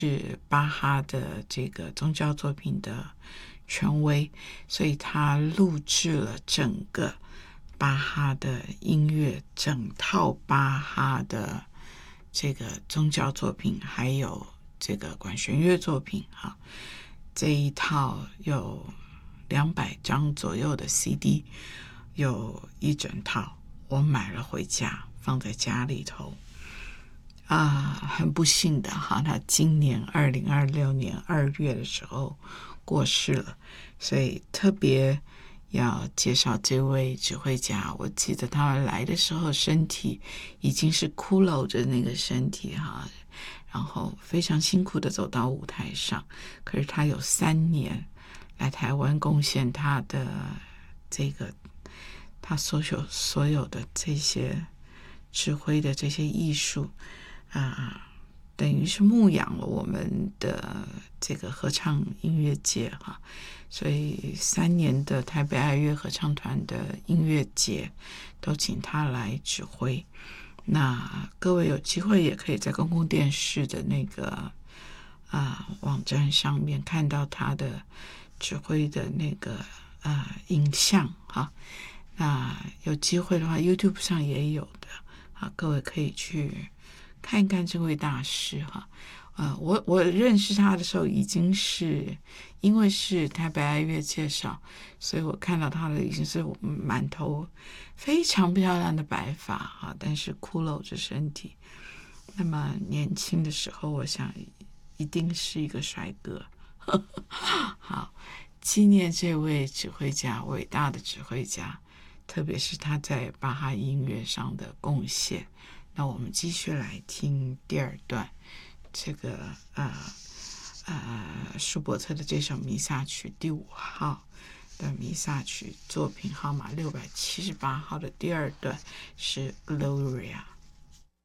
是巴哈的这个宗教作品的权威，所以他录制了整个巴哈的音乐，整套巴哈的这个宗教作品，还有这个管弦乐作品哈，这一套有200张左右的 CD， 有一整套，我买了回家放在家里头。很不幸的哈，他今年2026年2月的时候过世了，所以特别要介绍这位指挥家。我记得他来的时候身体已经是骷髅着那个身体哈，然后非常辛苦的走到舞台上，可是他有3年来台湾贡献他的这个他所有的这些指挥的这些艺术等于是牧养了我们的这个合唱音乐界哈，所以3年的台北爱乐合唱团的音乐节都请他来指挥。那各位有机会也可以在公共电视的那个网站上面看到他的指挥的那个影像哈。那有机会的话 YouTube 上也有的各位可以去看一看这位大师哈。我认识他的时候已经是因为是台北爱乐介绍，所以我看到他的已经是满头非常漂亮的白发哈，但是骷髅着身体。那么年轻的时候我想一定是一个帅哥。好，纪念这位指挥家，伟大的指挥家，特别是他在巴哈音乐上的贡献。那我们继续来听第2段，这个舒伯特的这首弥撒曲第5号的弥撒曲作品号码678号的第2段是 Gloria。